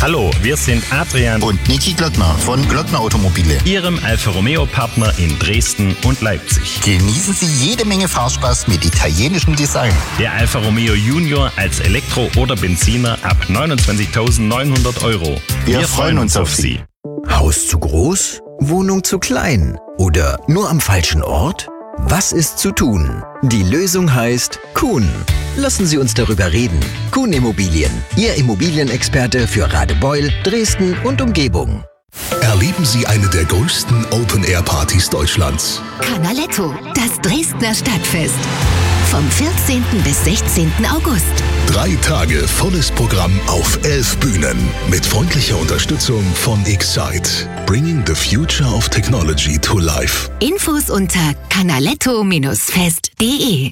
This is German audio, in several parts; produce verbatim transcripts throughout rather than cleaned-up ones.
Hallo, wir sind Adrian und Niki Glottner von Glottner Automobile, Ihrem Alfa Romeo Partner in Dresden und Leipzig. Genießen Sie jede Menge Fahrspaß mit italienischem Design. Der Alfa Romeo Junior als Elektro- oder Benziner ab neunundzwanzigtausendneunhundert Euro. Wir, wir freuen uns auf Sie. Haus zu groß? Wohnung zu klein? Oder nur am falschen Ort? Was ist zu tun? Die Lösung heißt Kuhn. Lassen Sie uns darüber reden. Kuhn Immobilien, Ihr Immobilienexperte für Radebeul, Dresden und Umgebung. Erleben Sie eine der größten Open-Air-Partys Deutschlands. Canaletto, das Dresdner Stadtfest. Vom vierzehnten bis sechzehnten August. Drei Tage volles Programm auf elf Bühnen. Mit freundlicher Unterstützung von Excite. Bringing the future of technology to life. Infos unter canaletto Bindestrich fest punkt de.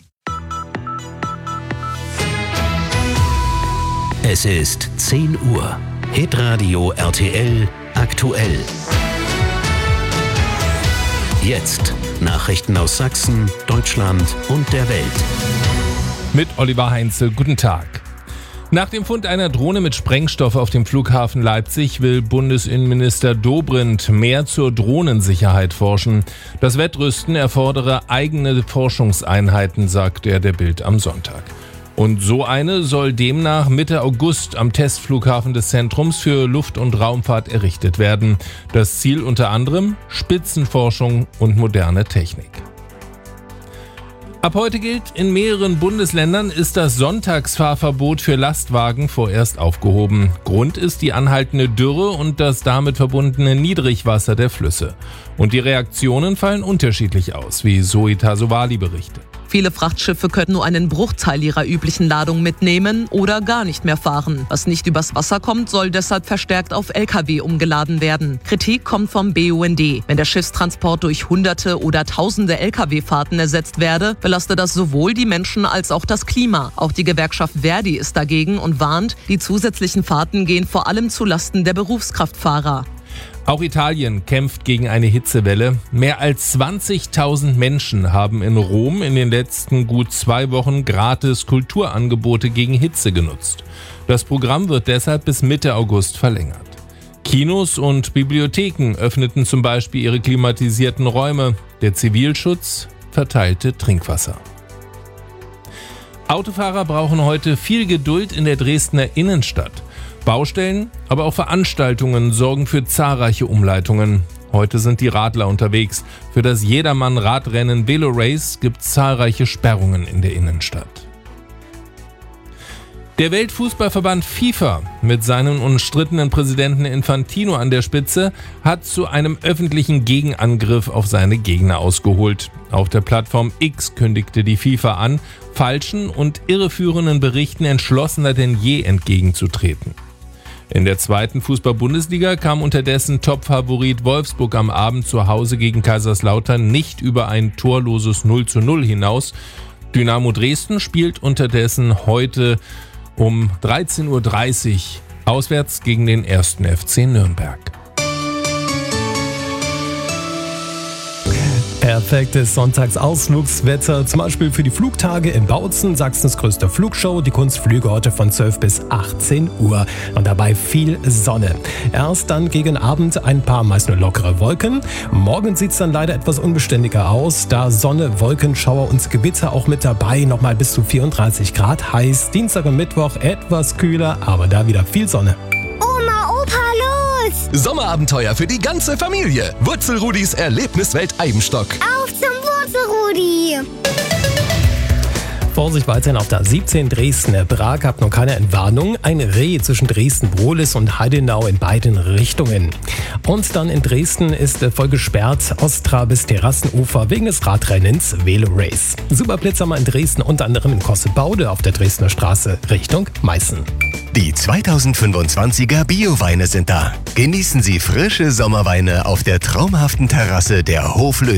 Es ist zehn Uhr. Hitradio R T L aktuell. Jetzt Nachrichten aus Sachsen, Deutschland und der Welt. Mit Oliver Heinzel, guten Tag. Nach dem Fund einer Drohne mit Sprengstoff auf dem Flughafen Leipzig will Bundesinnenminister Dobrindt mehr zur Drohnensicherheit forschen. Das Wettrüsten erfordere eigene Forschungseinheiten, sagt er der Bild am Sonntag. Und so eine soll demnach Mitte August am Testflughafen des Zentrums für Luft- und Raumfahrt errichtet werden. Das Ziel unter anderem Spitzenforschung und moderne Technik. Ab heute gilt, in mehreren Bundesländern ist das Sonntagsfahrverbot für Lastwagen vorerst aufgehoben. Grund ist die anhaltende Dürre und das damit verbundene Niedrigwasser der Flüsse. Und die Reaktionen fallen unterschiedlich aus, wie Zoe Tasovali berichtet. Viele Frachtschiffe können nur einen Bruchteil ihrer üblichen Ladung mitnehmen oder gar nicht mehr fahren. Was nicht übers Wasser kommt, soll deshalb verstärkt auf L K W umgeladen werden. Kritik kommt vom B U N D. Wenn der Schiffstransport durch Hunderte oder Tausende L K W-Fahrten ersetzt werde, belastet das sowohl die Menschen als auch das Klima. Auch die Gewerkschaft Verdi ist dagegen und warnt, die zusätzlichen Fahrten gehen vor allem zulasten der Berufskraftfahrer. Auch Italien kämpft gegen eine Hitzewelle. Mehr als zwanzigtausend Menschen haben in Rom in den letzten gut zwei Wochen gratis Kulturangebote gegen Hitze genutzt. Das Programm wird deshalb bis Mitte August verlängert. Kinos und Bibliotheken öffneten zum Beispiel ihre klimatisierten Räume. Der Zivilschutz verteilte Trinkwasser. Autofahrer brauchen heute viel Geduld in der Dresdner Innenstadt. Baustellen, aber auch Veranstaltungen sorgen für zahlreiche Umleitungen. Heute sind die Radler unterwegs. Für das Jedermann-Radrennen Velo Race gibt es zahlreiche Sperrungen in der Innenstadt. Der Weltfußballverband FIFA mit seinem umstrittenen Präsidenten Infantino an der Spitze hat zu einem öffentlichen Gegenangriff auf seine Gegner ausgeholt. Auf der Plattform X kündigte die FIFA an, falschen und irreführenden Berichten entschlossener denn je entgegenzutreten. In der zweiten Fußball-Bundesliga kam unterdessen Topfavorit Wolfsburg am Abend zu Hause gegen Kaiserslautern nicht über ein torloses null zu null hinaus. Dynamo Dresden spielt unterdessen heute um dreizehn Uhr dreißig auswärts gegen den ersten F C Nürnberg. Perfektes Sonntagsausflugswetter, zum Beispiel für die Flugtage in Bautzen, Sachsens größter Flugshow, die Kunstflüge heute von zwölf bis achtzehn Uhr und dabei viel Sonne. Erst dann gegen Abend ein paar meist nur lockere Wolken. Morgen sieht es dann leider etwas unbeständiger aus, da Sonne, Wolkenschauer und Gewitter auch mit dabei, nochmal bis zu vierunddreißig Grad heiß. Dienstag und Mittwoch etwas kühler, aber da wieder viel Sonne. Oma, Opa, los! Sommerabenteuer für die ganze Familie. Wurzelrudis Erlebniswelt Eibenstock. Auf zum Wurzelrudi! Vorsicht weiterhin auf der siebzehn Dresden-Prag, habt noch keine Entwarnung. Ein Reh zwischen Dresden-Brohlis und Heidenau in beiden Richtungen. Und dann in Dresden ist voll gesperrt, Ostra bis Terrassenufer wegen des Radrennens Velo Race. Superblitzhammer in Dresden, unter anderem in Kossebaude auf der Dresdner Straße Richtung Meißen. Die zweitausendfünfundzwanziger Bioweine sind da. Genießen Sie frische Sommerweine auf der traumhaften Terrasse der Hoflöwen.